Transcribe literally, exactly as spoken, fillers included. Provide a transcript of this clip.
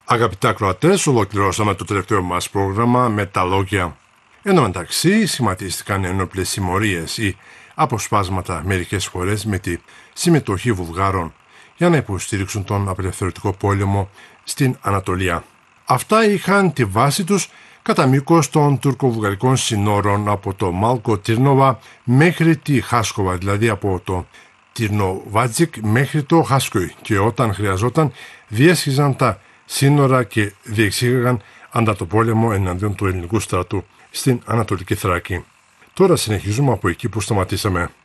Αγαπητά ακροατές, ολοκληρώσαμε το τελευταίο μας πρόγραμμα με τα λόγια. Εν τω μεταξύ, σχηματίστηκαν ενόπλες συμμορίες ή αποσπάσματα μερικές φορές με τη συμμετοχή Βουλγάρων για να υποστήριξουν τον απελευθερωτικό πόλεμο στην Ανατολία. Αυτά είχαν τη βάση τους κατά μήκος των τουρκοβουλγαρικών συνόρων από το Μάλκο Τύρνοβα μέχρι τη Χάσκοβα, δηλαδή από το Τυρνοβάτζικ μέχρι το Χάσκοϊ, και όταν χρειαζόταν διέσχιζαν τα σύνορα και διεξήγαγαν αντά το πόλεμο εναντίον του ελληνικού στρατού στην Ανατολική Θράκη. Τώρα συνεχίζουμε από εκεί που σταματήσαμε.